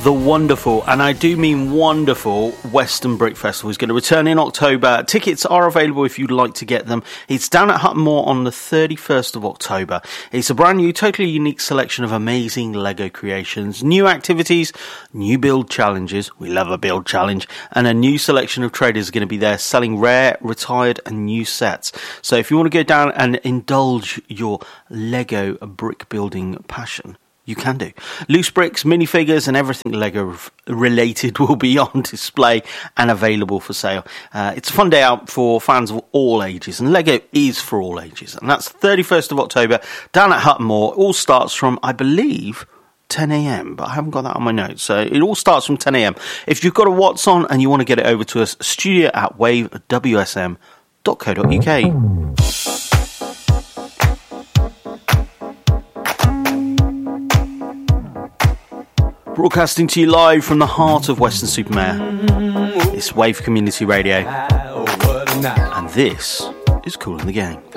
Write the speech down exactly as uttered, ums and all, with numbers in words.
The wonderful, and I do mean wonderful, Western Brick Festival is going to return in October. Tickets are available if you'd like to get them. It's down at Hutton Moor on the thirty-first of October. It's a brand new, totally unique selection of amazing Lego creations, new activities, new build challenges, we love a build challenge, and a new selection of traders are going to be there selling rare, retired and new sets. So if you want to go down and indulge your Lego brick building passion, you can do. Loose bricks, minifigures and everything Lego related will be on display and available for sale. Uh, it's a fun day out for fans of all ages, and Lego is for all ages. And that's thirty-first of October down at Hutton Moor. It all starts from, I believe, ten a.m, but I haven't got that on my notes. So it all starts from ten a.m. If you've got a What's On and you want to get it over to us, studio at wave w s m dot co dot u k. Broadcasting to you live from the heart of Weston-super-Mare. It's Wave Community Radio. And this is Cool in the Gang.